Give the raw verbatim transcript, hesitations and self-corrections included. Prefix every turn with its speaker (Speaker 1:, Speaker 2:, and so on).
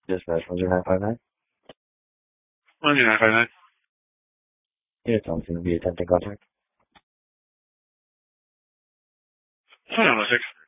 Speaker 1: Dispatch one zero nine five nine.
Speaker 2: one zero nine five nine.
Speaker 1: Yes, I'm going to be attempting contact.
Speaker 2: one oh six.